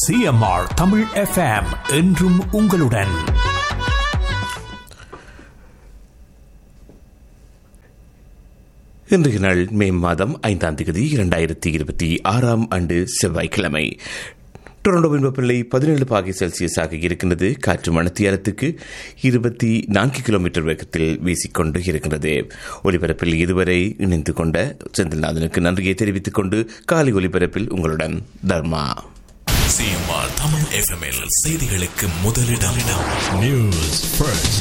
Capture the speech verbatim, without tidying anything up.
CMR Tamil FM என்றும் உங்களுடன். இன்றைய நாள் மே மாதம் ஐந்தாம் தேதி இரண்டாயிரத்தி இருபத்தி ஆறாம் ஆண்டு செவ்வாய்க்கிழமை. டொரண்டோவின் வெப்பநிலை பதினேழு பாகை செல்சியஸாக இருக்கின்றது. காற்று மணித்தியாலத்துக்கு இருபத்தி நான்கு கிலோமீட்டர் வேகத்தில் வீசிக்கொண்டு இருக்கின்றது. ஒலிபரப்பில் இதுவரை இணைந்து கொண்ட செந்தில்நாதனுக்கு நன்றியை தெரிவித்துக் கொண்டு காலை ஒலிபரப்பில் உங்களுடன் தர்மா. சிஎம்ஆர் தமிழ் எஃப்எம்எல் செய்திகளுக்கு முதலிடம் நியூஸ் ஃபர்ஸ்ட்.